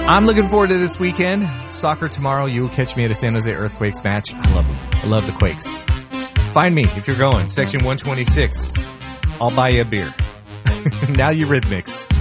I'm looking forward to this weekend. Soccer tomorrow. You will catch me at a San Jose Earthquakes match. I love them. I love the Quakes. Find me if you're going. Section 126. I'll buy you a beer. Now Eurythmics.